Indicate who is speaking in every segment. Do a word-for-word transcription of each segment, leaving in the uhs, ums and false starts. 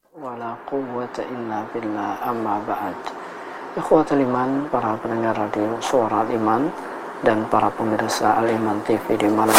Speaker 1: Wala quwwata illa billah, amma ba'd. Ikhwatul iman, para pendengar radio Suara Al-Iman dan para pemirsa Al-Iman T V di mana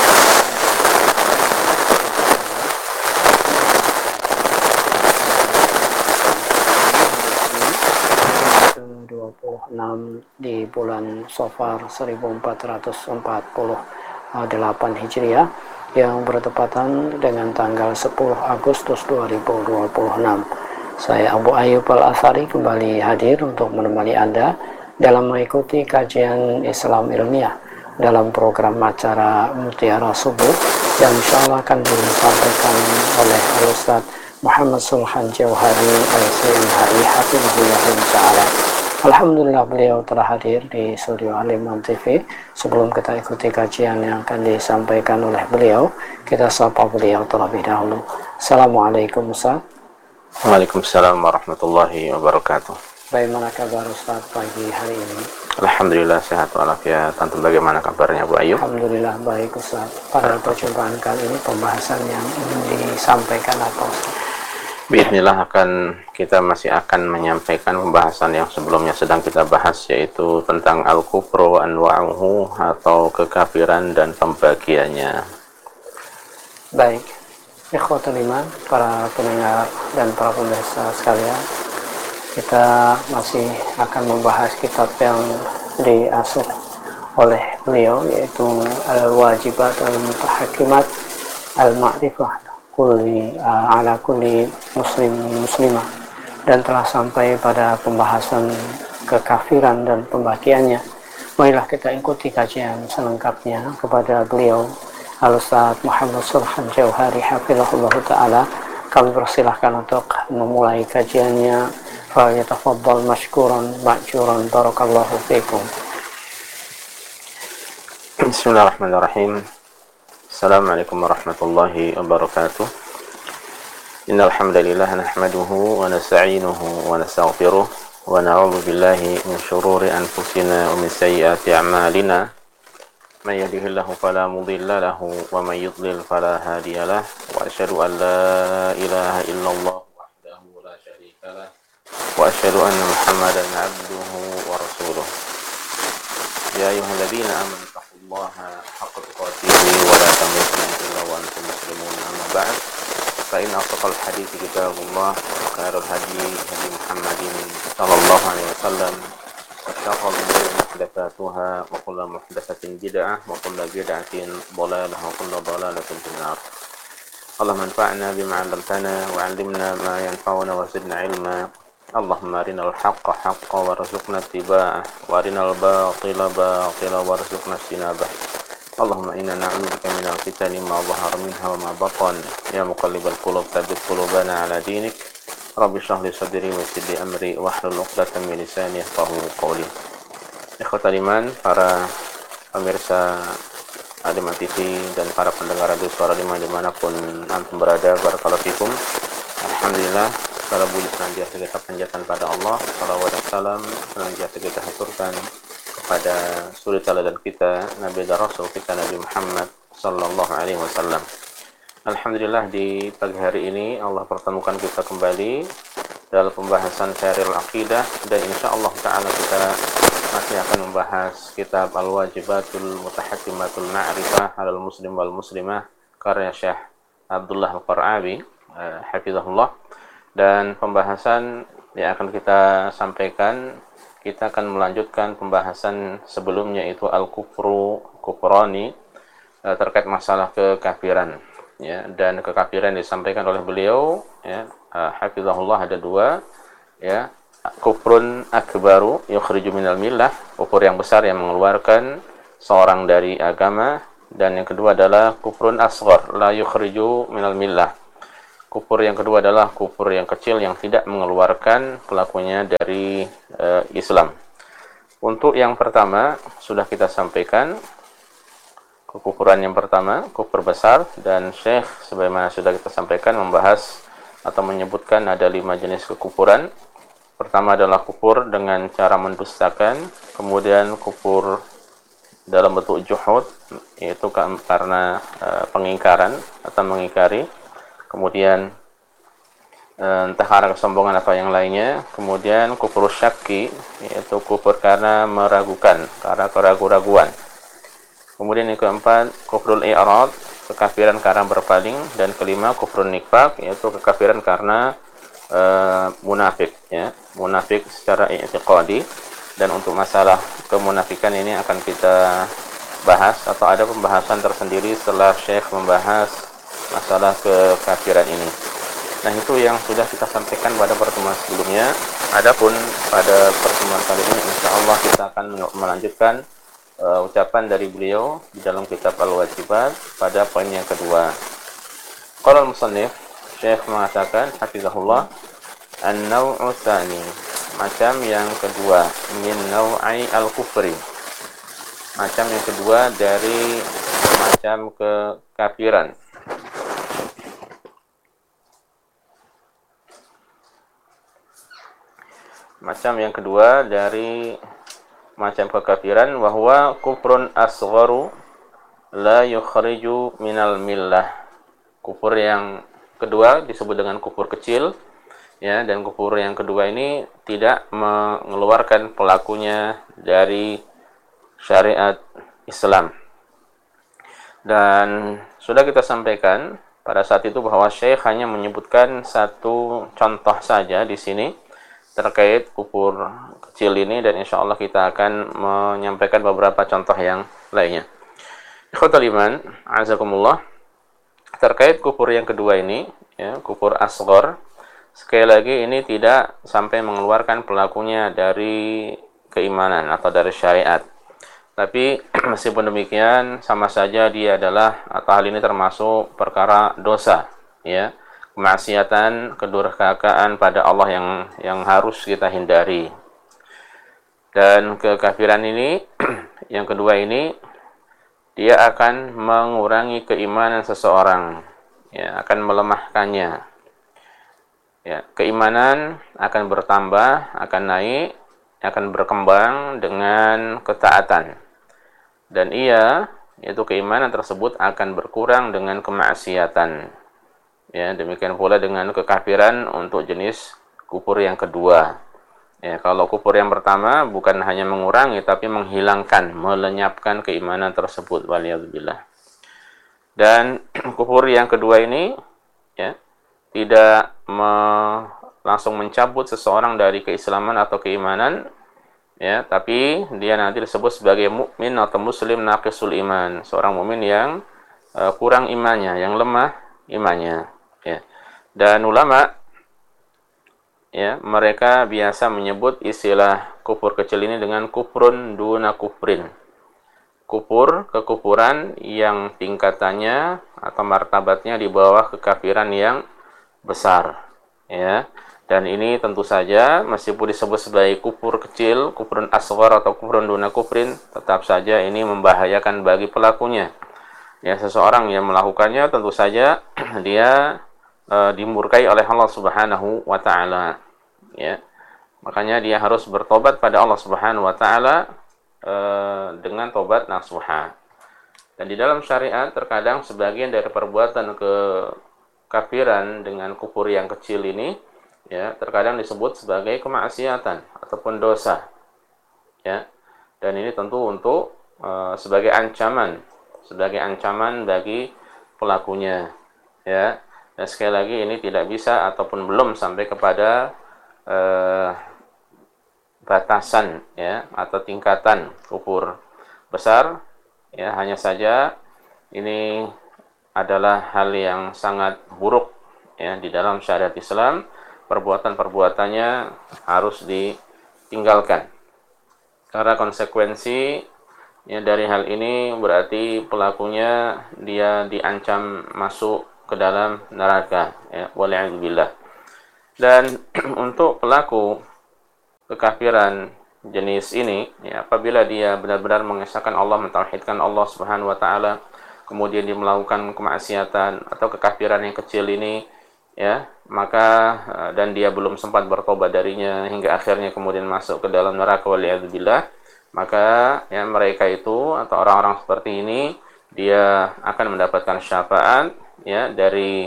Speaker 1: ke dua puluh enam di bulan Safar seribu empat ratus empat puluh delapan Hijriah yang bertepatan dengan tanggal sepuluh Agustus dua ribu dua puluh enam. Saya Abu Ayyub Al-Athari kembali hadir untuk menemani Anda dalam mengikuti kajian Islam ilmiah dalam program acara Mutiara Subuh yang insya Allah akan disampaikan oleh Al-Ustaz Muhammad Sulhan Jauhari Al-C M H I Hafizahullah Ta'ala. Alhamdulillah beliau telah hadir di studio Al-Iman T V. Sebelum kita ikuti kajian yang akan disampaikan oleh beliau, kita sapa beliau terlebih dahulu. Assalamualaikum Ustaz.
Speaker 2: Waalaikumsalam warahmatullahi wabarakatuh.
Speaker 1: Bagaimana kabar Ustaz pagi hari ini?
Speaker 2: Alhamdulillah sehat walafiat. Antum bagaimana kabarnya Bu Ayu?
Speaker 1: Alhamdulillah baik Ustaz. Pada perjumpaan kali ini pembahasan yang ingin disampaikan apa Ustaz?
Speaker 2: Bismillah akan kita masih akan menyampaikan pembahasan yang sebelumnya sedang kita bahas, yaitu tentang al-kufru wa anwa'uhu atau kekafiran dan pembagiannya.
Speaker 1: Baik, ikhwatul iman, para pendengar dan para pemirsa sekalian, kita masih akan membahas kitab yang diasuh oleh beliau, yaitu Al-Wajibat Al-Mutahakimat Al-Ma'rifah kulli uh, ala kulli muslim muslimah, dan telah sampai pada pembahasan kekafiran dan pembagiannya. Marilah kita ikuti kajian selengkapnya kepada beliau Al-Ustaz Muhammad Sulhan Jauhari Hafizahullah Ta'ala. Kami persilahkan untuk memulai kajiannya. Falyatafaddal mashkuran ma'juran, barakallahu fikum.
Speaker 2: Bismillahirrahmanirrahim. Assalamualaikum warahmatullahi wabarakatuh. Innal hamdalillah nahmaduhu wa nasta'inuhu wa nastaghfiruh wa na'udzu billahi min shururi anfusina wa min sayyiati a'malina. May yahdihillahu fala mudilla lahu wa may yudlil fala hadiya lahu wa asyhadu an la ilaha illallah wahdahu la syarika lah wa asyhadu anna Muhammadan 'abduhu wa rasuluh. Ya ayyuhalladzina amanu taqullaha haqqa tuqatih wa la tamutunna illa wa antum muslimun, amma ba'd. Fa in asdaqal hadithi kitabullah wa khairul hadi hadi Muhammadin sallallahu alaihi wasallam wa syarrul umuri muhdatsatuha wa kullu muhdatsatin bid'ah wa kullu bid'atin dhalalah wa kullu dhalalatin finnar. Allahumma anfa'na bima 'allamtana wa 'allimna ma yanfa'una wa zidna 'ilma. Allahumma arinal haqqa haqqan warzuqna ittiba'ah wa arinal batila batila warzuqna ijtinabah. Allahumma inna na'udzubika minal fitani ma dhahara minha wa ma batan. Ya muqallibal qulub tsabbit qulubana 'ala dinik. Rabbi shrah li sadri wa yassir li amri wahlul 'uqdatam min lisani yafqahu qawli. Ikhwatal iman, para pemirsa Al-Iman T V dan para pendengar radio Suara Al-Iman dimanapun antum berada, barakallahu fikum. Alhamdulillah, segala puji senantiasa kita panjatkan pada Allah. Salawat dan salam senantiasa kita haturkan kepada suri teladan kita, Nabi dan Rasul kita Nabi Muhammad sallallahu alaihi wasallam. Alhamdulillah, di pagi hari ini Allah pertemukan kita kembali dalam pembahasan syaril aqidah, dan insyaallah taala kita masih akan membahas kitab Al-Wajibatul Mutahakimatul Ma'rifah alal Muslim wal Muslimah karya Syekh Abdullah Al-Qar'awi uh, hafizahullah. Dan pembahasan yang akan kita sampaikan, kita akan melanjutkan pembahasan sebelumnya, itu al-kufru kufrani, uh, terkait masalah kekafiran, ya. Dan kekafiran disampaikan oleh beliau, ya, uh, hafizahullah, ada dua, ya. Kufrun akbaru yukhriju minal millah, kufur yang besar yang mengeluarkan seorang dari agama, dan yang kedua adalah kufrun asghar la yukhriju minal millah. Kufur yang kedua adalah kufur yang kecil yang tidak mengeluarkan pelakunya dari uh, Islam. Untuk yang pertama sudah kita sampaikan, kekufuran yang pertama kufur besar, dan Syekh sebagaimana sudah kita sampaikan membahas atau menyebutkan ada lima jenis kekufuran. Pertama adalah kufur dengan cara mendustakan, kemudian kufur dalam bentuk juhud, yaitu karena uh, pengingkaran atau mengingkari, kemudian entah karena kesombongan atau yang lainnya. Kemudian kufur syakki, yaitu kufur karena meragukan, karena keraguan-raguan. Kemudian yang keempat, kufrul i'rad, kekafiran karena berpaling. Dan kelima, kufrun nifaq, yaitu kekafiran karena uh, munafik, ya, munafik secara i'tiqadi. Dan untuk masalah kemunafikan ini akan kita bahas, atau ada pembahasan tersendiri setelah Syekh membahas masalah kekafiran ini. Nah, itu yang sudah kita sampaikan pada pertemuan sebelumnya. Adapun pada pertemuan kali ini insyaallah kita akan melanjutkan uh, ucapan dari beliau di dalam kitab Al-Wajibat pada poin yang kedua. Qala al-musannif, Syekh mengatakan hafizahullah, an-naw'u tsani, macam yang kedua, min naw'i al-kufri, macam yang kedua dari macam kekafiran. Macam yang kedua dari macam kekafiran, wahwa kufrun asgharu la yukhriju minal millah. Kufur yang kedua disebut dengan kufur kecil, ya, dan kufur yang kedua ini tidak mengeluarkan pelakunya dari syariat Islam. Dan sudah kita sampaikan pada saat itu bahwa Syekh hanya menyebutkan satu contoh saja di sini terkait kufur kecil ini, dan insya Allah kita akan menyampaikan beberapa contoh yang lainnya. Ikhwatul iman, azakumullah, terkait kufur yang kedua ini, ya, kufur asghar, sekali lagi ini tidak sampai mengeluarkan pelakunya dari keimanan atau dari syariat. Tapi meskipun demikian, sama saja dia adalah, atau hal ini termasuk perkara dosa, ya, kemaksiatan, kedurhakaan pada Allah yang yang harus kita hindari. Dan kekafiran ini yang kedua ini, dia akan mengurangi keimanan seseorang, ya, akan melemahkannya. Ya, keimanan akan bertambah, akan naik, akan berkembang dengan ketaatan. Dan ia, yaitu keimanan tersebut, akan berkurang dengan kemaksiatan. Ya, demikian pula dengan kekafiran untuk jenis kufur yang kedua. Ya, kalau kufur yang pertama bukan hanya mengurangi tapi menghilangkan, melenyapkan keimanan tersebut, waliyadzubillah. Dan kufur yang kedua ini, ya, tidak me, langsung mencabut seseorang dari keislaman atau keimanan, ya, tapi dia nanti disebut sebagai mukmin atau muslim naqisul iman, seorang mukmin yang uh, kurang imannya, yang lemah imannya. Ya. Dan ulama, ya, mereka biasa menyebut istilah kufur kecil ini dengan kufrun duna kufrin. Kufur, kekufuran yang tingkatannya atau martabatnya di bawah kekafiran yang besar, ya. Dan ini tentu saja meskipun disebut sebagai kufur kecil, kufrun asghar atau kufrun duna kufrin, tetap saja ini membahayakan bagi pelakunya. Ya, seseorang yang melakukannya tentu saja dia e, dimurkai oleh Allah Subhanahu wa taala, ya. Makanya dia harus bertobat pada Allah Subhanahu wa taala e, dengan tobat nasuha. Dan di dalam syariat terkadang sebagian dari perbuatan kekafiran dengan kufur yang kecil ini, ya, terkadang disebut sebagai kemaksiatan ataupun dosa, ya. Dan ini tentu untuk e, sebagai ancaman, sebagai ancaman bagi pelakunya, ya. Dan sekali lagi ini tidak bisa ataupun belum sampai kepada eh, batasan, ya, atau tingkatan kufur besar, ya. Hanya saja ini adalah hal yang sangat buruk, ya, di dalam syariat Islam. Perbuatan-perbuatannya harus ditinggalkan karena konsekuensi, ya, dari hal ini berarti pelakunya dia diancam masuk ke dalam neraka, ya, waliyadzubillah. Dan untuk pelaku kekafiran jenis ini, ya, apabila dia benar-benar mengesahkan Allah, mentauhidkan Allah Subhanahu wa taala, kemudian dia melakukan kemaksiatan atau kekafiran yang kecil ini, ya, maka dan dia belum sempat bertobat darinya hingga akhirnya kemudian masuk ke dalam neraka, waliyadzubillah, maka, ya, mereka itu atau orang-orang seperti ini dia akan mendapatkan syafaat, ya, dari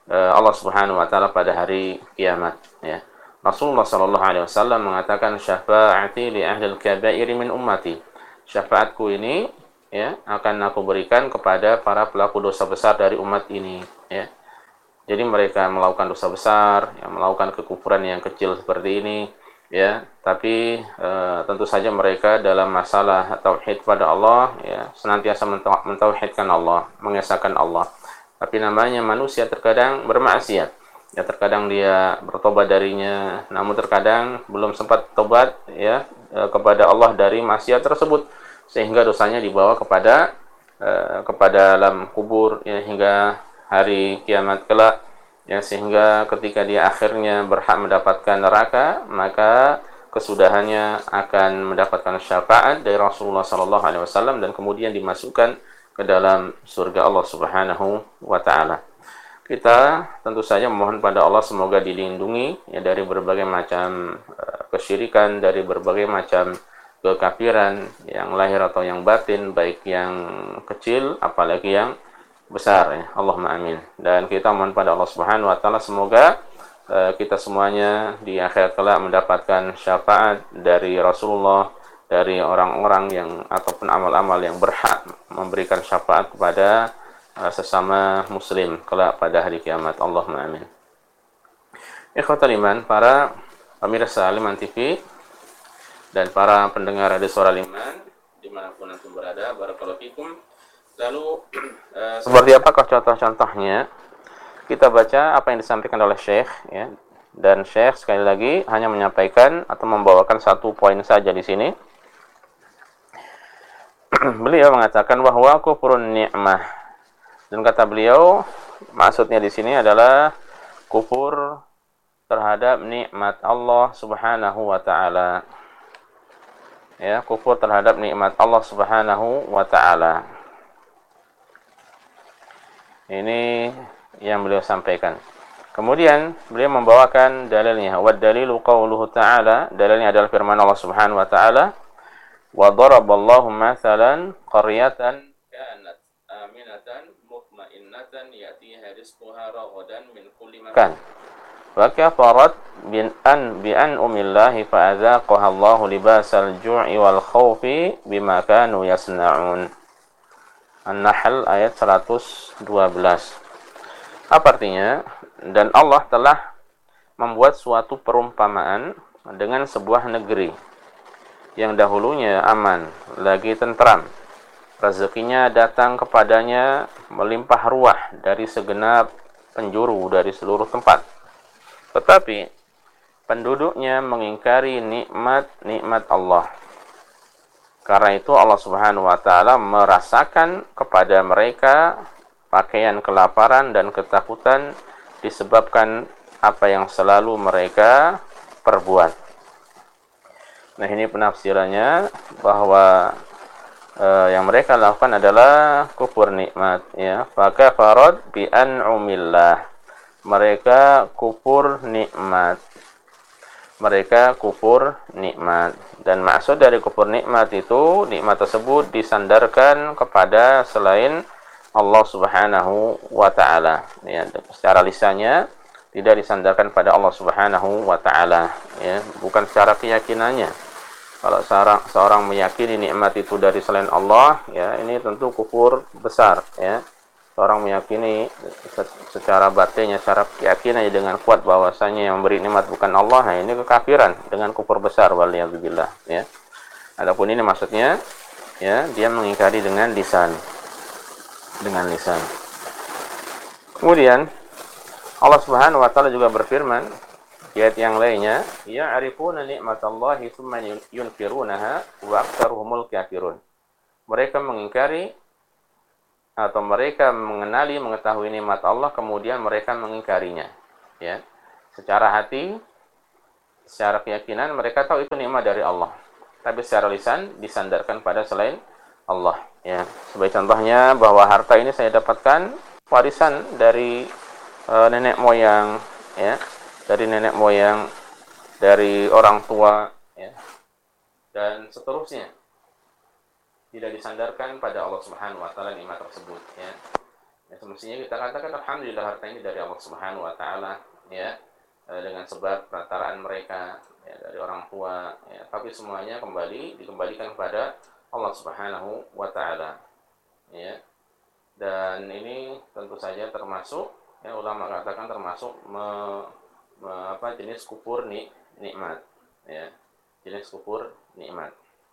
Speaker 2: uh, Allah Subhanahu wa taala pada hari kiamat, ya. Rasulullah sallallahu alaihi wasallam mengatakan syafaati li ahli al-kaba'ir min ummati. Syafaatku ini, ya, akan aku berikan kepada para pelaku dosa besar dari umat ini, ya. Jadi mereka melakukan dosa besar, ya, melakukan kekufuran yang kecil seperti ini, ya, tapi e, tentu saja mereka dalam masalah tauhid pada Allah, ya, senantiasa mentauhidkan Allah, mengesahkan Allah. Tapi namanya manusia terkadang bermaksiat, ya, terkadang dia bertobat darinya, namun terkadang belum sempat tobat, ya, e, kepada Allah dari maksiat tersebut, sehingga dosanya dibawa kepada e, kepada alam kubur, ya, hingga hari kiamat kelak, ya, sehingga ketika dia akhirnya berhak mendapatkan neraka, maka kesudahannya akan mendapatkan syafaat dari Rasulullah sallallahu alaihi wasallam dan kemudian dimasukkan ke dalam surga Allah Subhanahu wa taala. Kita tentu saja memohon pada Allah semoga dilindungi, ya, dari berbagai macam uh, kesyirikan, dari berbagai macam kekafiran yang lahir atau yang batin, baik yang kecil apalagi yang besar, ya. Allahumma amin. Dan kita mohon pada Allah Subhanahu wa taala semoga uh, kita semuanya di akhirat kelak mendapatkan syafaat dari Rasulullah, dari orang-orang yang ataupun amal-amal yang berhak memberikan syafaat kepada uh, sesama muslim kelak pada hari kiamat. Allahumma amin. Ikhwatal iman, para pemirsa Liman T V dan para pendengar Radio Suara Liman dimanapun antum berada, barakallahu fikum. Lalu uh, seperti apakah contoh-contohnya? Kita baca apa yang disampaikan oleh Syekh, ya. Dan Syekh sekali lagi hanya menyampaikan atau membawakan satu poin saja di sini. Beliau mengatakan bahwa kufrun ni'mah. Dan kata beliau, maksudnya di sini adalah kufur terhadap nikmat Allah Subhanahu wa taala. Ya, kufur terhadap nikmat Allah Subhanahu wa taala. Ini yang beliau sampaikan. Kemudian beliau membawakan dalilnya. Wa dalilu qauluhu ta'ala, dalilnya adalah firman Allah Subhanahu wa ta'ala, wa daraballahu mathalan qaryatan kanat aminatan mutmainnatan yatiha rizquha ragadan min kulli makan wa kafarat bin an bi an umillahi fa adzaqaha Allahu libasal ju'i wal khaufi bima kanu yasna'un. An-Nahl ayat seratus dua belas. Apa artinya? Dan Allah telah membuat suatu perumpamaan dengan sebuah negeri yang dahulunya aman, lagi tentram. Rezekinya datang kepadanya melimpah ruah dari segenap penjuru, dari seluruh tempat. Tetapi penduduknya mengingkari nikmat-nikmat Allah. Karena itu Allah Subhanahu wa taala merasakan kepada mereka pakaian kelaparan dan ketakutan disebabkan apa yang selalu mereka perbuat. Nah, ini penafsirannya bahwa eh, yang mereka lakukan adalah kufur nikmat, ya. Fakafarat bi an'umillah. Mereka kufur nikmat. Mereka kufur nikmat. Dan maksud dari kufur nikmat itu, nikmat tersebut disandarkan kepada selain Allah Subhanahu wa taala, ya. Secara lisannya tidak disandarkan pada Allah Subhanahu wa taala, ya, bukan secara keyakinannya. Kalau seorang seorang meyakini nikmat itu dari selain Allah, ya, ini tentu kufur besar, ya. Seorang meyakini secara batinnya, secara keyakinannya dengan kuat bahwasanya yang memberi nikmat bukan Allah, nah ini kekafiran dengan kufur besar, waliyadzubillah, ya. Adapun ini maksudnya, ya, dia mengingkari dengan lisan, dengan lisan. Kemudian Allah Subhanahu wa taala juga berfirman di ayat yang lainnya, ya'rifuna ni'matallahi tsumma yunkirunaha wa aktsaruhumul kafirun. Mereka mengingkari atau mereka mengenali, mengetahui nikmat Allah, kemudian mereka mengingkarinya, ya. Secara hati, secara keyakinan mereka tahu itu nikmat dari Allah, tapi secara lisan disandarkan pada selain Allah, ya. Sebagai contohnya bahwa harta ini saya dapatkan warisan dari e, nenek moyang, ya, dari nenek moyang, dari orang tua, ya, dan seterusnya. Tidak disandarkan pada Allah Subhanahu wa taala nikmat tersebut, ya. Ya, semestinya kita katakan alhamdulillah harta ini dari Allah Subhanahu wa taala, ya. E, dengan sebab perantaraan mereka, ya, dari orang tua, ya. Tapi semuanya kembali dikembalikan kepada Allah Subhanahu wa taala, ya. Dan ini tentu saja termasuk, ya, ulama katakan termasuk me, me, apa jenis kufur nik, nikmat, ya. Jenis kufur nikmat.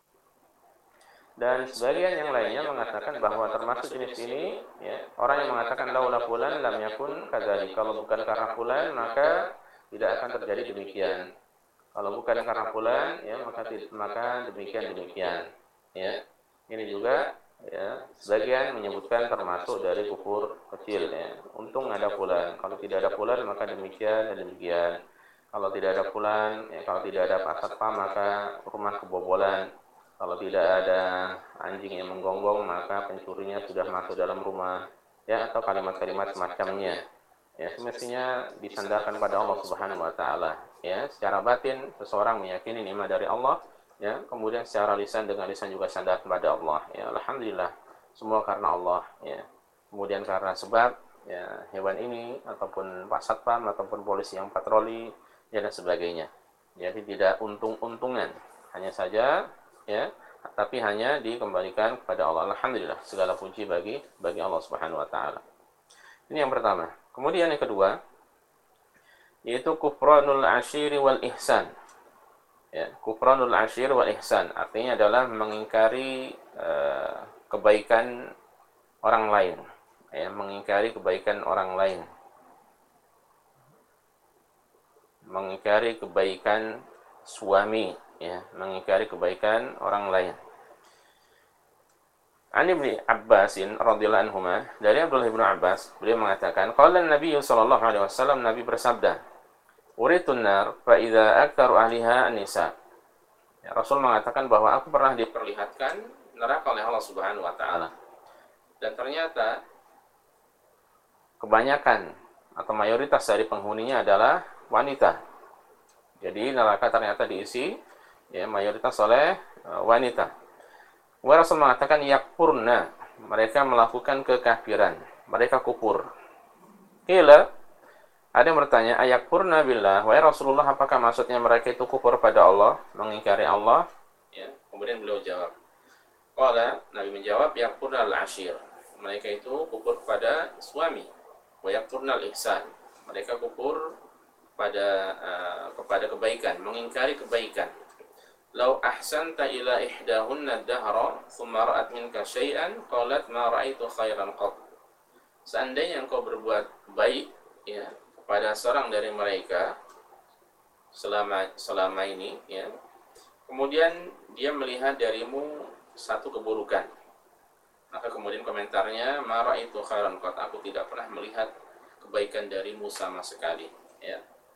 Speaker 2: Dan sebagian yang lainnya mengatakan bahwa termasuk jenis ini, ya, orang yang mengatakan laula fulan lam yakun kadzalik. Kalau bukan karena fulan maka tidak akan terjadi demikian. Kalau bukan karena fulan, ya, maka maka demikian demikian. Ya. Ini juga, ya, sebagian menyebutkan termasuk dari kufur kecil, ya. Untung ada fulan. Kalau tidak ada fulan maka demikian dan demikian. Kalau tidak ada fulan, ya, kalau tidak ada Pak Satpam maka rumah kebobolan. Kalau tidak ada anjing yang menggonggong maka pencurinya sudah masuk dalam rumah, ya, atau kalimat-kalimat semacamnya. Ya, semestinya disandarkan pada Allah Subhanahu wa taala, ya. Secara batin seseorang meyakini nikmat dari Allah, ya, kemudian secara lisan dengan lisan juga sandar kepada Allah, ya. Alhamdulillah semua karena Allah, ya. Kemudian karena sebab, ya, hewan ini ataupun Pak Satpam ataupun polisi yang patroli, ya, dan sebagainya. Jadi tidak untung-untungan, hanya saja, ya, tapi hanya dikembalikan kepada Allah. Alhamdulillah segala puji bagi bagi Allah Subhanahu wa taala. Ini yang pertama. Kemudian yang kedua yaitu kufranul ashiri wal ihsan. Ya, kufranul ashir wal ihsan artinya adalah mengingkari uh, kebaikan orang lain, ya, mengingkari kebaikan orang lain. Mengingkari kebaikan suami, ya, mengingkari kebaikan orang lain. An Ibnu Abbasin radhiyallahu anhuma, dari Abdullah bin Abbas, beliau mengatakan, qala Nabi sallallahu alaihi wasallam, Nabi bersabda, uritun nar fa idza aktaru ahliha an-nisa. Ya, Rasul mengatakan bahwa aku pernah diperlihatkan neraka oleh Allah Subhanahu wa taala. Dan ternyata kebanyakan atau mayoritas dari penghuninya adalah wanita. Jadi neraka ternyata diisi, ya, mayoritas oleh uh, wanita. Wa Rasul mengatakan yakfurna, mereka melakukan kekafiran, mereka kufur. Qila, ada yang bertanya, ayakfurna billah, wahai Rasulullah, apakah maksudnya mereka itu kufur pada Allah, mengingkari Allah? Ya, kemudian beliau jawab. Qala, Nabi menjawab, yakfurna al-ashir, mereka itu kufur pada suami. Wa yakfurna al-ihsan, mereka kufur pada uh, kepada kebaikan, mengingkari kebaikan. Lau ahsanta ila ihdahunna dahra thumma ra'at minka syai'an qalat ma ra'aitu khairan qat. Seandainya engkau berbuat baik, ya, kepada seorang dari mereka selama selama ini, ya, kemudian dia melihat darimu satu keburukan, maka kemudian komentarnya ma ra'aitu khairan qat, aku tidak pernah melihat kebaikan darimu sama sekali, ya.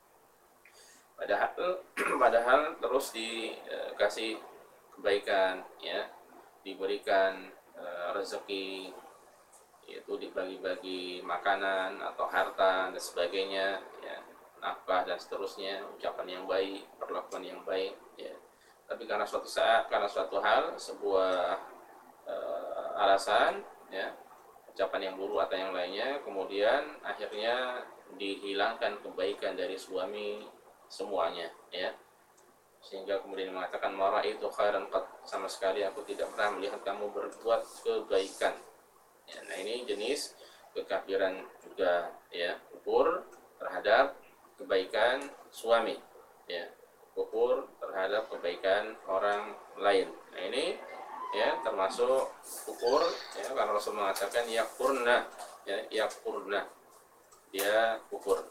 Speaker 2: Padahal, padahal terus dikasih kebaikan, ya, diberikan uh, rezeki, yaitu dibagi-bagi makanan atau harta dan sebagainya, ya, nafkah dan seterusnya, ucapan yang baik, perlakuan yang baik, ya. Tapi karena suatu saat, karena suatu hal, sebuah uh, alasan, ya, ucapan yang buruk atau yang lainnya, kemudian akhirnya dihilangkan kebaikan dari suami semuanya, ya, sehingga kemudian mengatakan marah itu khairan qat, sama sekali aku tidak pernah melihat kamu berbuat kebaikan, ya. Nah, ini jenis kekafiran juga, ya, kufur terhadap kebaikan suami, ya, kufur terhadap kebaikan orang lain. Nah, ini, ya, termasuk kufur, ya, karena Rasul mengatakan yakfurna, ya, yakfurna, dia kufur,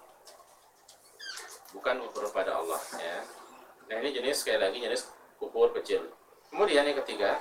Speaker 2: bukan kufur pada Allah, ya. Nah, ini jenis, sekali lagi, jenis kufur kecil. Kemudian yang ketiga,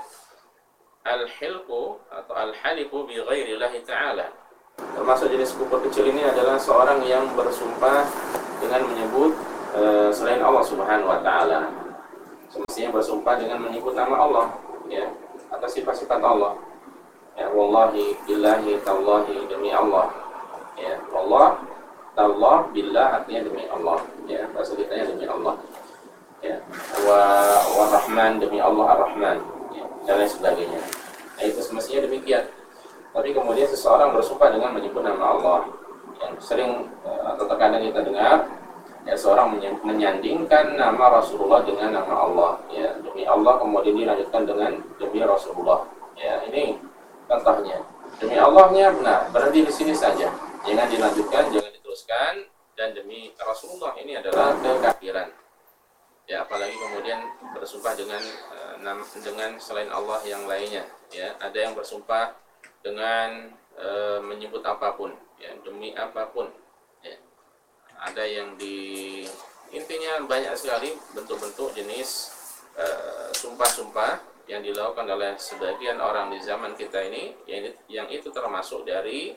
Speaker 2: al-hilqu atau al-halifu bi ghairillahi ta'ala. Termasuk jenis kufur kecil ini adalah seorang yang bersumpah dengan menyebut uh, selain Allah Subhanahu wa taala. Semestinya bersumpah dengan menyebut nama Allah, ya, atas sifat-sifat Allah. Ya, wallahi billahi tallahi, demi Allah. Ya, wallah Allah billah artinya demi Allah, ya, bahasa kitanya demi Allah, ya, wa wa rahman demi Allah ar-rahman, ya, dan lain sebagainya. Nah, itu semestinya demikian. tapi kemudian seseorang bersumpah dengan menyebut nama Allah. Yang sering atau terkadang kita dengar, ya seorang menyandingkan nama Rasulullah dengan nama Allah. Ya, demi Allah kemudian dilanjutkan dengan demi Rasulullah. Ya, ini contohnya. Demi Allahnya benar, berhenti di sini saja. Jangan dilanjutkan, jangan diteruskan. Dan demi Rasulullah ini adalah kekafiran. Ya, apalagi kemudian bersumpah dengan uh, dengan selain Allah yang lainnya. Ya, ada yang bersumpah dengan uh, menyebut apapun, ya, demi apapun. Ya. Ada yang di intinya banyak sekali bentuk-bentuk jenis uh, sumpah-sumpah yang dilakukan oleh sebagian orang di zaman kita ini, yang, yang itu termasuk dari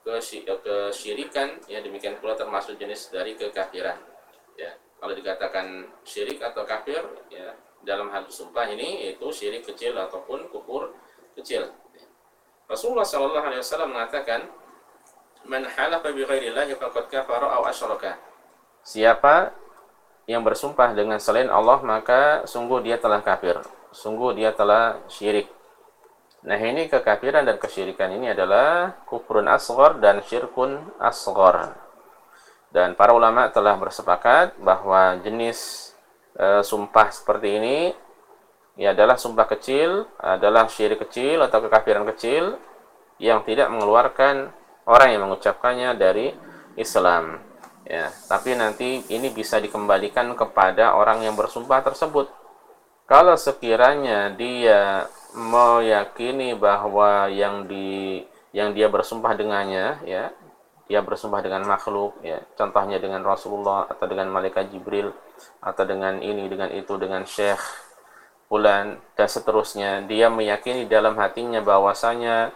Speaker 2: kesyirikan, ya, demikian pula termasuk jenis dari kekafiran. Ya, kalau dikatakan syirik atau kafir, ya, dalam hal sumpah ini yaitu syirik kecil ataupun kufur kecil. Rasulullah shallallahu alaihi wasallam mengatakan, "Man halafa bi ghairillahi faqad kafara aw asyraka." Siapa yang bersumpah dengan selain Allah, maka sungguh dia telah kafir, sungguh dia telah syirik. Nah, ini kekafiran dan kesyirikan ini adalah kufrun asghar dan syirkun asghar. Dan para ulama telah bersepakat bahwa jenis e, sumpah seperti ini ya adalah sumpah kecil, adalah syirik kecil atau kekafiran kecil yang tidak mengeluarkan orang yang mengucapkannya dari Islam. Ya, tapi nanti ini bisa dikembalikan kepada orang yang bersumpah tersebut. Kalau sekiranya dia meyakini bahwa yang di yang dia bersumpah dengannya, ya, dia bersumpah dengan makhluk, ya, contohnya dengan Rasulullah atau dengan malaikat Jibril atau dengan ini, dengan itu, dengan syekh fulan dan seterusnya, dia meyakini dalam hatinya bahwasanya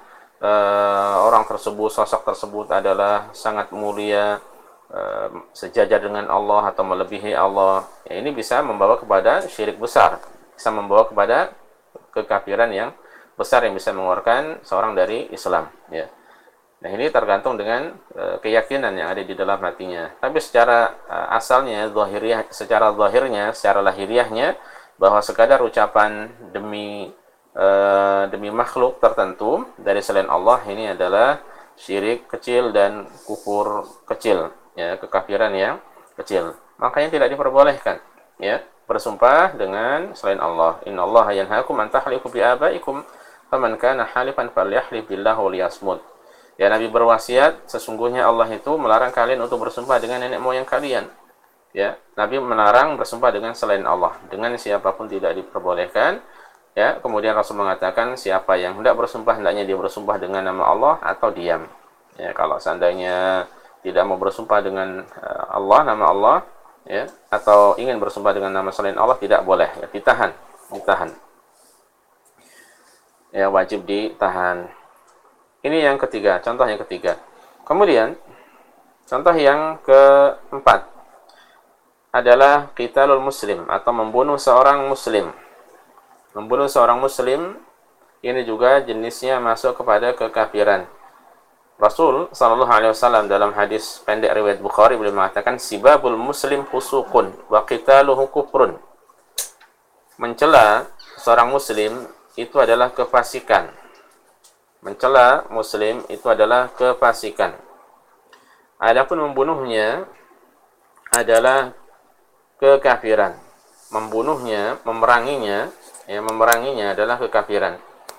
Speaker 2: uh, orang tersebut, sosok tersebut adalah sangat mulia, uh, sejajar dengan Allah atau melebihi Allah. Ya, ini bisa membawa kepada syirik besar, bisa membawa kepada kekafiran yang besar yang bisa mengeluarkan seorang dari Islam. Ya. Nah, ini tergantung dengan uh, keyakinan yang ada di dalam hatinya. Tapi secara uh, asalnya, zahiriah, secara zahirnya, secara lahiriahnya, bahwa sekadar ucapan demi uh, demi makhluk tertentu dari selain Allah ini adalah syirik kecil dan kufur kecil, ya, kekafiran yang kecil. Makanya tidak diperbolehkan, ya, bersumpah dengan selain Allah. Innallaha yanhaakum an tahlifu bi abaikum faman kana halifan falyahlif billahi wa liyasmut. Ya, Nabi berwasiat, sesungguhnya Allah itu melarang kalian untuk bersumpah dengan nenek moyang kalian. Ya, Nabi melarang bersumpah dengan selain Allah, dengan siapapun tidak diperbolehkan. Ya, kemudian Rasul mengatakan siapa yang hendak bersumpah hendaknya dia bersumpah dengan nama Allah atau diam. Ya, kalau seandainya tidak mau bersumpah dengan Allah, nama Allah, ya, atau ingin bersumpah dengan nama selain Allah, tidak boleh, ya, ditahan, ditahan. Ya, wajib ditahan. Ini yang ketiga, contoh yang ketiga. Kemudian contoh yang keempat adalah qitalul muslim atau membunuh seorang muslim. Membunuh seorang muslim ini juga jenisnya masuk kepada kekafiran. Rasul sallallahu alaihi wasallam dalam hadis pendek riwayat Bukhari beliau mengatakan sibabul muslim fusuqun wa qitaluhu kufrun. Mencela seorang muslim itu adalah kefasikan. Mencela muslim itu adalah kefasikan. Adapun membunuhnya adalah kekafiran. Membunuhnya, memeranginya, ya, memeranginya adalah kekafiran.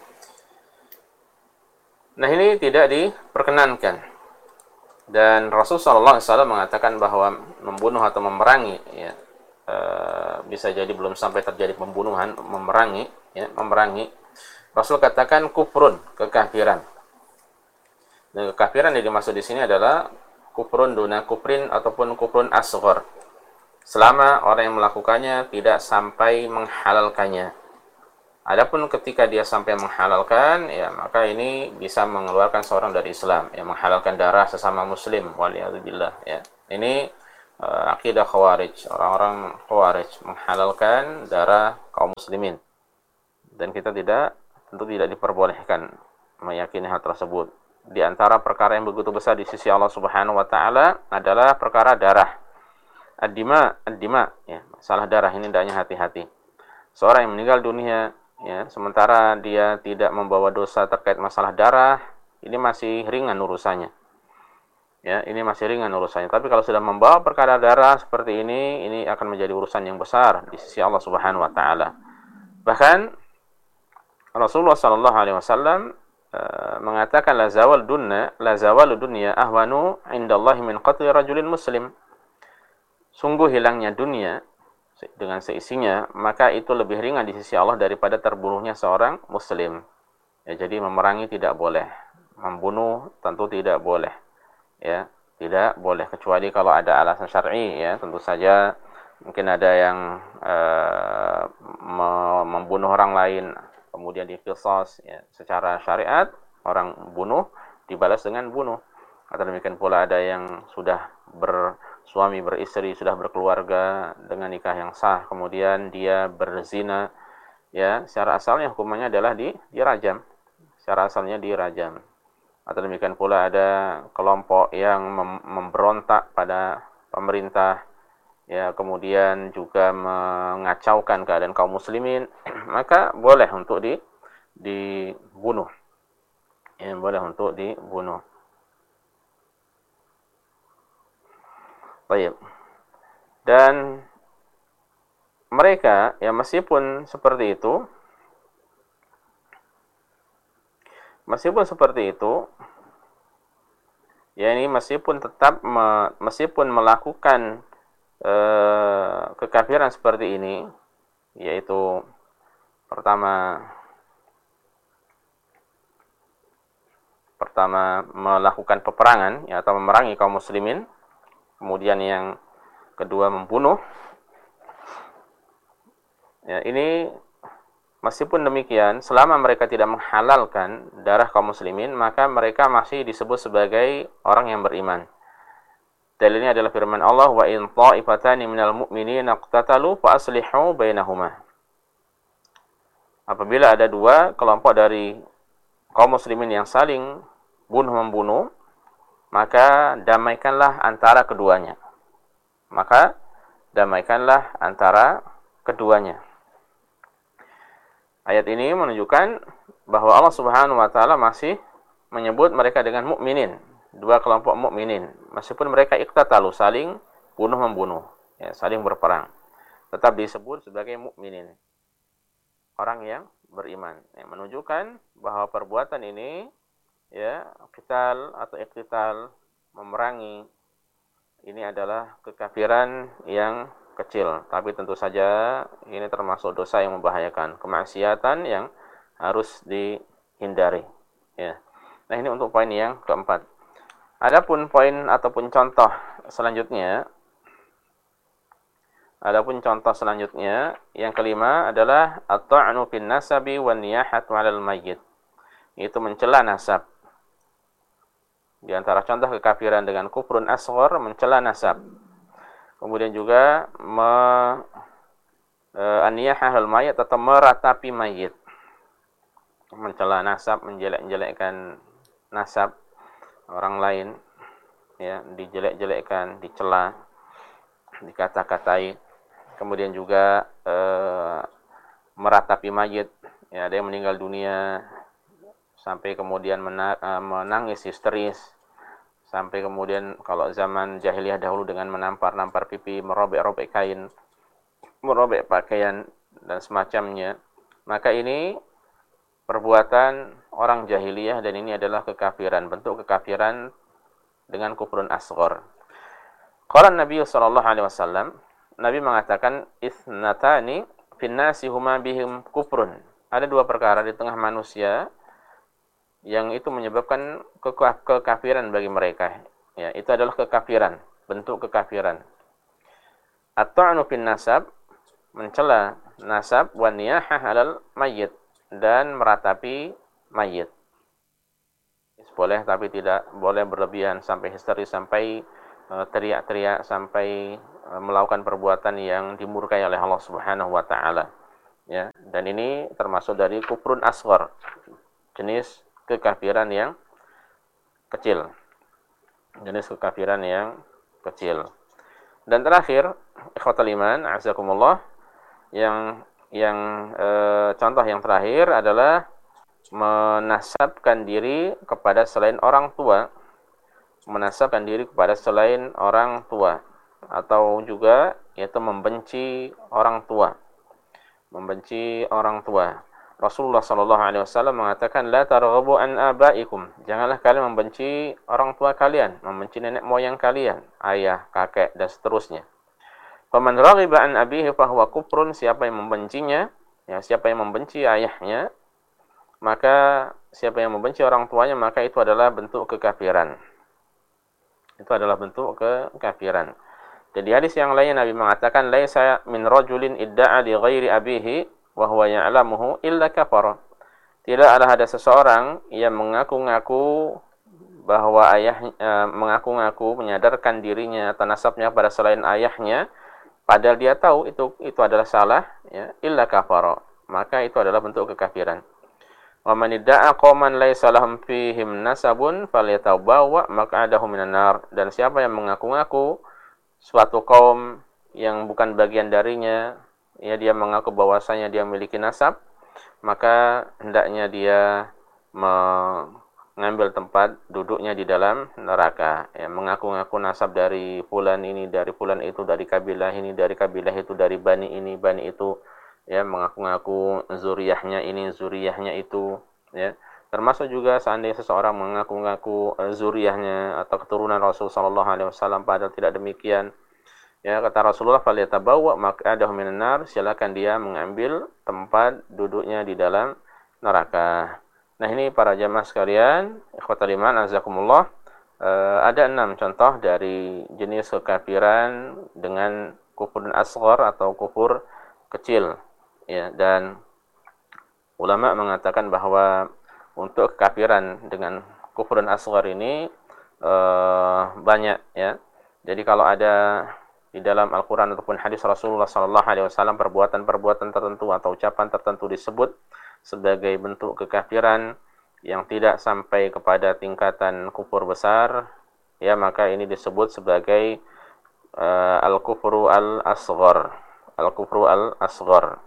Speaker 2: Nah, ini tidak diperkenankan. Dan Rasulullah shallallahu alaihi wasallam mengatakan bahwa membunuh atau memerangi, ya, e, bisa jadi belum sampai terjadi pembunuhan, memerangi, ya, memerangi. Rasul katakan kufrun, kekafiran. Dan kekafiran yang dimaksud di sini adalah kufrun duna kufrin ataupun kufrun asghar. Selama orang yang melakukannya tidak sampai menghalalkannya. Adapun ketika dia sampai menghalalkan, ya, maka ini bisa mengeluarkan seorang dari Islam, ya, menghalalkan darah sesama muslim, waliyadzubillah, ya. Ini uh, akidah khawarij, orang-orang khawarij menghalalkan darah kaum muslimin. Dan kita tidak tentu tidak diperbolehkan meyakini hal tersebut. Di antara perkara yang begitu besar di sisi Allah Subhanahu wa taala adalah perkara darah. Ad-dima, ad-dima, ya, masalah darah ini hendaknya hati-hati. Seorang yang meninggal dunia, ya, sementara dia tidak membawa dosa terkait masalah darah, ini masih ringan urusannya. Ya, ini masih ringan urusannya. Tapi kalau sudah membawa perkara darah seperti ini, ini akan menjadi urusan yang besar di sisi Allah Subhanahu wa taala. Bahkan Rasulullah sallallahu alaihi wasallam uh, mengatakan la zawal dunya, la zawal dunya ahwanu indallahi min qatli rajulin muslim. Sungguh hilangnya dunia dengan seisinya, maka itu lebih ringan di sisi Allah daripada terbunuhnya seorang muslim. Ya, jadi memerangi tidak boleh, membunuh tentu tidak boleh. Ya, tidak boleh kecuali kalau ada alasan syar'i, ya. Tentu saja mungkin ada yang uh, membunuh orang lain kemudian diqisas, ya, secara syariat orang bunuh dibalas dengan bunuh. Atau demikian pula ada yang sudah bersuami beristri, sudah berkeluarga dengan nikah yang sah, kemudian dia berzina, ya, secara asalnya hukumannya adalah di dirajam. Secara asalnya dirajam. Atau demikian pula ada kelompok yang mem memberontak pada pemerintah, ya, kemudian juga mengacaukan keadaan kaum muslimin, maka boleh untuk di dibunuh. Ya, boleh untuk dibunuh. Baik. Dan mereka, ya, meskipun seperti itu, meskipun seperti itu, ya, ini meskipun tetap me, meskipun melakukan eh, kekafiran seperti ini, yaitu pertama pertama melakukan peperangan, ya, atau memerangi kaum muslimin, kemudian yang kedua membunuh, ya, ini meskipun demikian, selama mereka tidak menghalalkan darah kaum muslimin, maka mereka masih disebut sebagai orang yang beriman. Dalilnya adalah firman Allah, wa in ta'ifatani minal mu'minina iqtatalu fa aslihu bainahuma. Apabila ada dua kelompok dari kaum muslimin yang saling bunuh-membunuh, maka damaikanlah antara keduanya. Maka damaikanlah antara keduanya. Ayat ini menunjukkan bahwa Allah Subhanahu wa taala masih menyebut mereka dengan mukminin, dua kelompok mukminin, meskipun mereka iqtatalu, saling bunuh-membunuh, ya, saling berperang, tetap disebut sebagai mukminin, orang yang beriman. Ya, menunjukkan bahwa perbuatan ini, ya, qital atau iqtital, memerangi, ini adalah kekafiran yang kecil, tapi tentu saja ini termasuk dosa yang membahayakan, kemaksiatan yang harus dihindari, ya. Nah, ini untuk poin yang keempat. Adapun poin ataupun contoh selanjutnya, adapun contoh selanjutnya yang kelima adalah at-ta'nu fin nasabi wan niyahatu 'alal mayyit. Itu mencela nasab. Di antara contoh kekafiran dengan kufrun asghar, mencela nasab. Kemudian juga me e, an-niyahah al-mayyit atau meratapi mayit. Mencela nasab, menjelek-jelekkan nasab orang lain, ya, dijelek-jelekkan, dicela, dikata-katai. Kemudian juga e, meratapi mayit, ya, ada yang meninggal dunia sampai kemudian menangis histeris, sampai kemudian kalau zaman jahiliyah dahulu dengan menampar-nampar pipi, merobek-robek kain, merobek pakaian dan semacamnya. Maka ini perbuatan orang jahiliyah dan ini adalah kekafiran, bentuk kekafiran dengan kufrun asghar. Qala Nabi sallallahu alaihi wasallam, Nabi mengatakan isnatani fin nasi huma bihim kufrun. Ada dua perkara di tengah manusia yang itu menyebabkan kekafiran bagi mereka. Ya, itu adalah kekafiran, bentuk kekafiran. At-ta'nu fin nasab, mencela nasab, wa niyahah 'alal mayyit, dan meratapi mayit. Boleh, tapi tidak boleh berlebihan sampai histeris, sampai uh, teriak-teriak, sampai uh, melakukan perbuatan yang dimurkai oleh Allah Subhanahu wa taala. Ya, dan ini termasuk dari kufrun asghar, jenis kekafiran yang kecil. Jenis kekafiran yang kecil. Dan terakhir, ikhwatal iman, a'azakumullah, yang yang e, contoh yang terakhir adalah menasabkan diri kepada selain orang tua, menasabkan diri kepada selain orang tua, atau juga yaitu membenci orang tua, membenci orang tua. Rasulullah sallallahu alaihi wasallam mengatakan, la targhabu an abaikum, janganlah kalian membenci orang tua kalian, membenci nenek moyang kalian, ayah, kakek, dan seterusnya. Faman raghiba an abihi fahuwa kufrun, siapa yang membencinya, ya, siapa yang membenci ayahnya, maka siapa yang membenci orang tuanya, maka itu adalah bentuk kekafiran. Itu adalah bentuk kekafiran. Jadi hadis yang lain Nabi mengatakan, laisa min rajulin idda'a li ghairi abihi wa huwa ya'lamuhu illa kafara. Tidak ada seseorang yang mengaku-ngaku bahwa ayah eh, mengaku-ngaku menyadarkan dirinya atau nasabnya pada selain ayahnya, padahal dia tahu itu itu adalah salah, ya, illa kafara, maka itu adalah bentuk kekafiran. Wa man idda'a qauman laysa lahum fihim nasabun falyatabawwa maq'adahu minan nar, dan siapa yang mengaku-ngaku suatu kaum yang bukan bagian darinya, ya, dia mengaku bahwasanya dia memiliki nasab, maka hendaknya dia mengambil tempat duduknya di dalam neraka. Ya, mengaku-ngaku nasab dari fulan ini, dari fulan itu, dari kabilah ini, dari kabilah itu, dari bani ini, bani itu, ya, mengaku-ngaku zuriyahnya ini, zuriyahnya itu, ya. Termasuk juga seandainya seseorang mengaku-ngaku zuriyahnya atau keturunan Rasul sallallahu alaihi wasallam padahal tidak demikian, ya, kata Rasulullah, falyatabawwa maq'adahu minan nar, silakan dia mengambil tempat duduknya di dalam neraka. Nah, ini para jamaah sekalian, ikhwatal iman azakumullah, uh, ada enam contoh dari jenis kekafiran dengan kufur asghar atau kufur kecil, ya, dan ulama mengatakan bahwa untuk kekafiran dengan kufur asghar ini uh, banyak, ya. Jadi kalau ada di dalam Al-Quran ataupun hadis Rasulullah sallallahu alaihi wasallam perbuatan-perbuatan tertentu atau ucapan tertentu disebut sebagai bentuk kekafiran yang tidak sampai kepada tingkatan kufur besar, ya, maka ini disebut sebagai uh, al-kufru al-asghar, al-kufru al-asghar,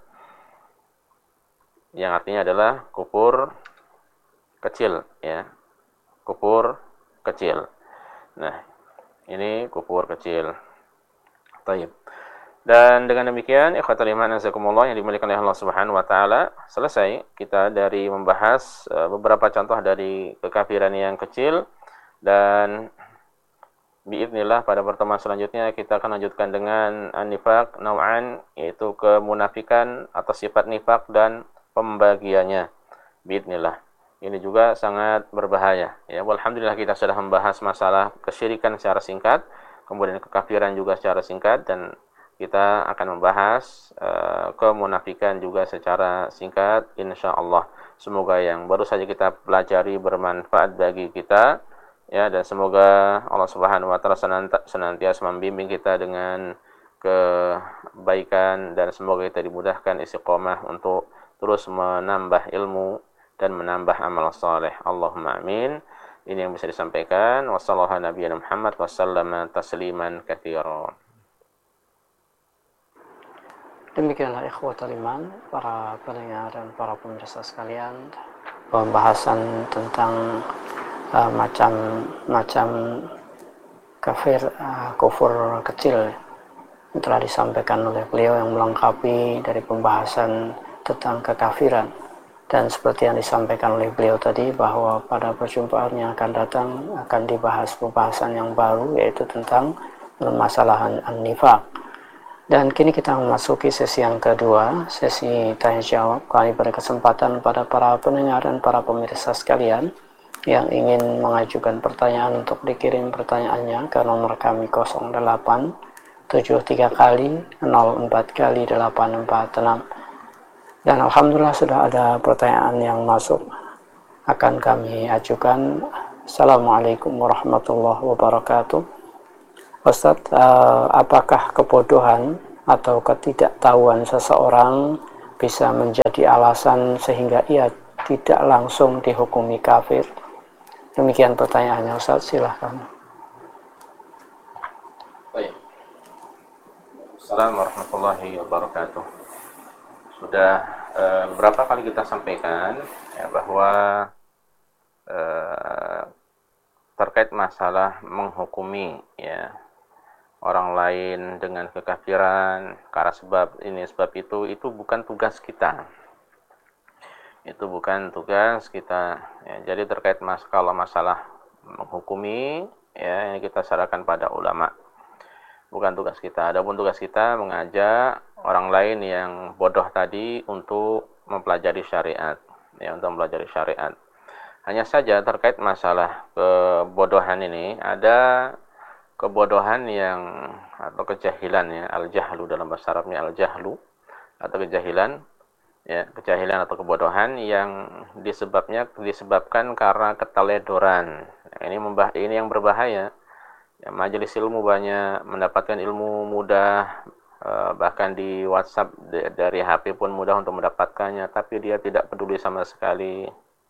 Speaker 2: yang artinya adalah kufur kecil, ya, kufur kecil. Nah, ini kufur kecil. Baik. Dan dengan demikian, ikhwatul iman azakumullah yang dimuliakan oleh Allah Subhanahu wa taala, selesai kita dari membahas uh, beberapa contoh dari kekafiran yang kecil, dan biidznillah pada pertemuan selanjutnya kita akan lanjutkan dengan an-nifaq nau'an, yaitu kemunafikan atau sifat nifak dan pembagiannya. Biidznillah. Ini juga sangat berbahaya, ya. Alhamdulillah kita sudah membahas masalah kesyirikan secara singkat, kemudian kekafiran juga secara singkat, dan kita akan membahas uh, kemunafikan juga secara singkat insyaallah. Semoga yang baru saja kita pelajari bermanfaat bagi kita, ya, dan semoga Allah Subhanahu wa taala senantiasa membimbing kita dengan kebaikan, dan semoga kita dimudahkan istiqomah untuk terus menambah ilmu dan menambah amal saleh. Allahumma amin. Ini yang bisa disampaikan. Wassallallahu nabiyana Muhammad wasallama tasliman katsiran.
Speaker 1: Demikianlah ikhwatul iman, para pendengar dan para pemirsa sekalian, pembahasan tentang uh, macam-macam kafir, uh, kufur kecil yang telah disampaikan oleh beliau, yang melengkapi dari pembahasan tentang kekafiran. Dan seperti yang disampaikan oleh beliau tadi, bahwa pada perjumpaan yang akan datang akan dibahas pembahasan yang baru, yaitu tentang permasalahan an-nifaq. Dan kini kita memasuki sesi yang kedua, sesi tanya jawab. Kami beri kesempatan pada para pendengar dan para pemirsa sekalian yang ingin mengajukan pertanyaan untuk dikirim pertanyaannya ke nomor kami nol delapan tujuh tiga kali nol empat kali delapan empat enam. Dan alhamdulillah sudah ada pertanyaan yang masuk, akan kami ajukan. Assalamualaikum warahmatullahi wabarakatuh. Ustaz, uh, apakah kebodohan atau ketidaktahuan seseorang bisa menjadi alasan sehingga ia tidak langsung dihukumi kafir? Demikian pertanyaannya, Ustaz, silahkan.
Speaker 2: Baik. Assalamualaikum warahmatullahi wabarakatuh. sudah uh, berapa kali kita sampaikan ya, bahwa uh, terkait masalah menghukumi ya orang lain dengan kekafiran karena sebab ini sebab itu itu bukan tugas kita. Itu bukan tugas kita. Ya, jadi terkait mas kalau masalah menghukumi ya ini kita serahkan pada ulama. Bukan tugas kita. Adapun tugas kita mengajak orang lain yang bodoh tadi untuk mempelajari syariat, ya untuk mempelajari syariat. Hanya saja terkait masalah kebodohan ini ada kebodohan yang atau kejahilan ya, al-jahlu dalam bahasa Arabnya al-jahlu atau kejahilan ya, kejahilan atau kebodohan yang disebabnya disebabkan karena keteledoran. Nah, ini membah ini yang berbahaya. Ya, majelis ilmu banyak mendapatkan ilmu mudah, bahkan di WhatsApp dari H P pun mudah untuk mendapatkannya, tapi dia tidak peduli sama sekali.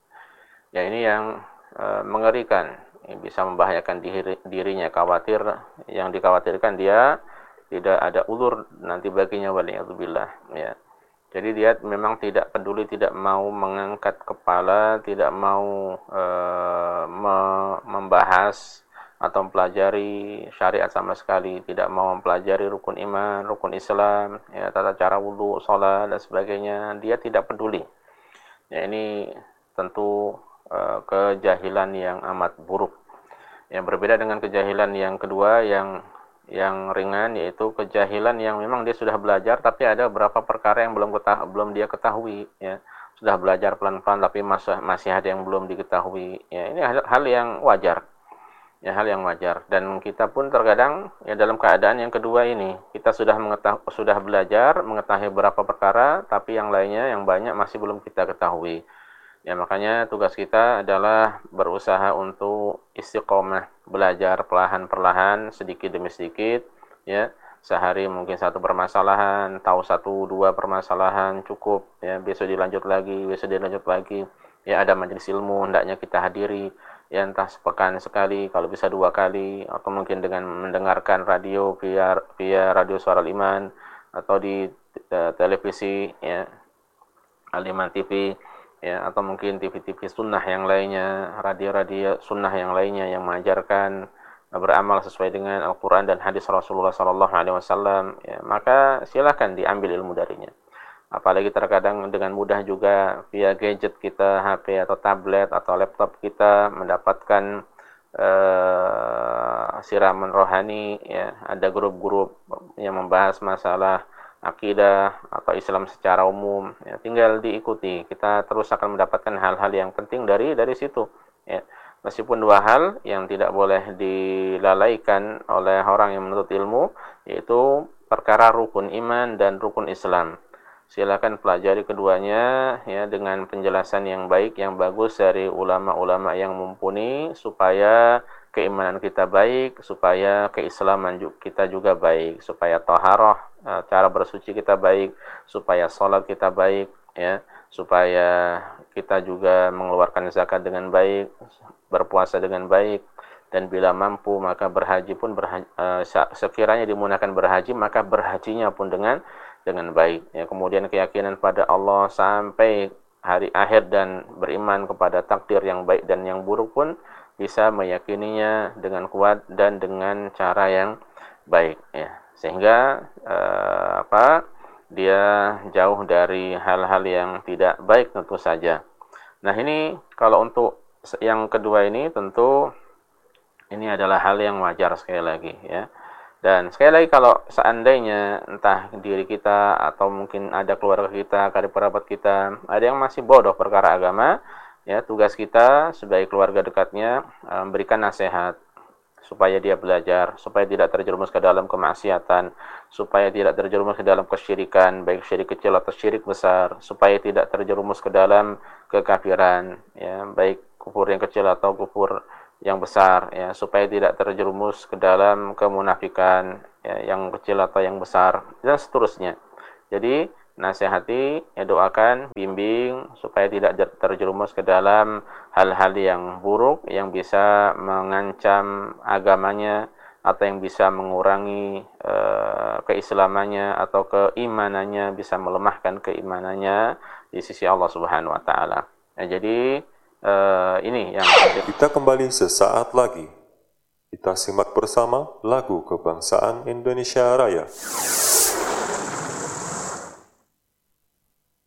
Speaker 2: Ya ini yang e, mengerikan, bisa membahayakan diri, dirinya, khawatir yang dikhawatirkan dia tidak ada ulur nanti baginya, waliyadzubillah ya. Jadi dia memang tidak peduli, tidak mau mengangkat kepala, tidak mau e, me, membahas atau mempelajari syariat sama sekali, tidak mau mempelajari rukun iman, rukun Islam, ya, tata cara wudu, sholat dan sebagainya, dia tidak peduli. Ya ini tentu uh, kejahilan yang amat buruk. Yang berbeda dengan kejahilan yang kedua yang yang ringan, yaitu kejahilan yang memang dia sudah belajar tapi ada beberapa perkara yang belum ketah, belum dia ketahui ya. Sudah belajar pelan-pelan tapi masih masih ada yang belum diketahui. Ya ini hal, hal yang wajar. Ya hal yang wajar, dan kita pun terkadang ya dalam keadaan yang kedua ini kita sudah mengetahui, sudah belajar mengetahui beberapa perkara tapi yang lainnya yang banyak masih belum kita ketahui. Ya makanya tugas kita adalah berusaha untuk istiqomah, belajar perlahan-perlahan, sedikit demi sedikit ya. Sehari mungkin satu permasalahan, tahu satu dua permasalahan cukup ya, besok dilanjut lagi, besok dilanjut lagi. Ya ada majelis ilmu hendaknya kita hadiri. Ya entah sepekan sekali, kalau bisa dua kali, atau mungkin dengan mendengarkan radio via via radio Suara Iman atau di uh, televisi ya Al-Iman T V ya, atau mungkin T V-T V sunnah yang lainnya, radio-radio sunnah yang lainnya yang mengajarkan beramal sesuai dengan Al-Quran dan hadis Rasulullah Sallallahu Alaihi Wasallam ya, maka silakan diambil ilmu darinya. Apalagi terkadang dengan mudah juga via gadget kita, H P atau tablet atau laptop kita mendapatkan uh, siraman rohani ya. Ada grup-grup yang membahas masalah akidah atau Islam secara umum ya, tinggal diikuti. Kita terus akan mendapatkan hal-hal yang penting dari dari situ ya. Meskipun dua hal yang tidak boleh dilalaikan oleh orang yang menuntut ilmu, yaitu perkara rukun iman dan rukun Islam. Silakan pelajari keduanya ya dengan penjelasan yang baik, yang bagus dari ulama-ulama yang mumpuni, supaya keimanan kita baik, supaya keislaman kita juga baik, supaya taharah, cara bersuci kita baik, supaya sholat kita baik ya, supaya kita juga mengeluarkan zakat dengan baik, berpuasa dengan baik, dan bila mampu maka berhaji pun berhaji, uh, sekiranya dimudahkan berhaji maka berhajinya pun dengan dengan baik ya. Kemudian keyakinan pada Allah sampai hari akhir dan beriman kepada takdir yang baik dan yang buruk pun bisa meyakininya dengan kuat dan dengan cara yang baik ya, sehingga uh, apa dia jauh dari hal-hal yang tidak baik tentu saja. Nah ini kalau untuk yang kedua ini tentu ini adalah hal yang wajar sekali lagi ya. Dan sekali lagi kalau seandainya entah diri kita atau mungkin ada keluarga kita, karib kerabat kita, ada yang masih bodoh perkara agama, ya tugas kita sebagai keluarga dekatnya memberikan nasihat supaya dia belajar, supaya tidak terjerumus ke dalam kemaksiatan, supaya tidak terjerumus ke dalam kesyirikan, baik syirik kecil atau syirik besar, supaya tidak terjerumus ke dalam kekafiran, ya baik kufur yang kecil atau kufur yang besar ya, supaya tidak terjerumus ke dalam kemunafikan ya, yang kecil atau yang besar dan seterusnya. Jadi nasihati, ya doakan, bimbing supaya tidak terjerumus ke dalam hal-hal yang buruk yang bisa mengancam agamanya atau yang bisa mengurangi uh, keislamannya atau keimanannya, bisa melemahkan keimanannya di sisi Allah Subhanahu wa taala. Nah, jadi uh, ini yang
Speaker 3: kita kembali sesaat lagi. Kita simak bersama lagu kebangsaan Indonesia Raya.